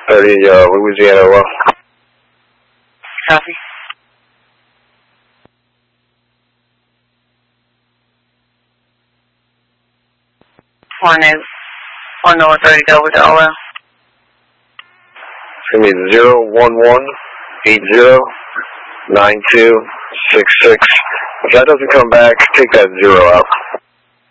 30, Louisiana, well. Copy. One North 30 Delta Delta. It's going to be 011809266. If that doesn't come back, take that 0 out.